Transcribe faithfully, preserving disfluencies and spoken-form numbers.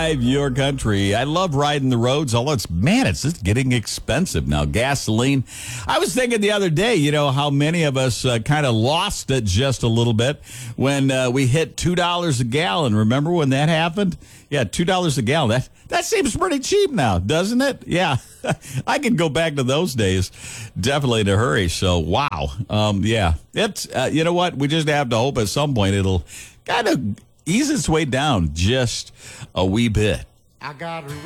drive your country. I love riding the roads, although it's, man, it's just getting expensive now. Gasoline. I was thinking the other day, you know, how many of us uh, kind of lost it just a little bit when uh, we hit two dollars a gallon. Remember when that happened? Yeah, two dollars a gallon. That, that seems pretty cheap now, doesn't it? Yeah, I can go back to those days definitely in a hurry. So, wow. Um, yeah, it's, uh, you know what? We just have to hope at some point it'll kind of ease its way down just a wee bit. I got a